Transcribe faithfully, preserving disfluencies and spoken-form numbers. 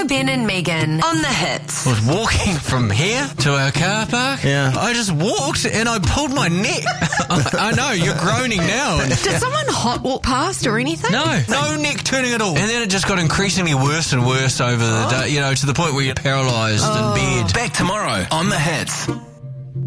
Ben and Megan on the Hits. I was walking from here to our car park. Yeah. I just walked and I pulled my neck. I know, you're groaning now. Did someone hot walk past or anything? No, no neck turning at all. And then it just got increasingly worse and worse over the day, you know, to the point where you're paralysed in bed. Back tomorrow on the Hits.